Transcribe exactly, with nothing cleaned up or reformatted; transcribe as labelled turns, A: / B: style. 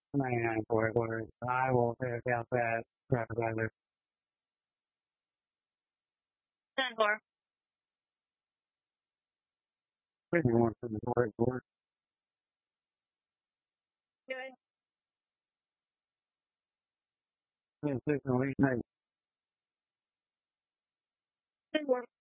A: Man, boy, boy, I will take out that traffic. ten four. Pretty more for the board, board. Okay. ten six and eight night. ten four.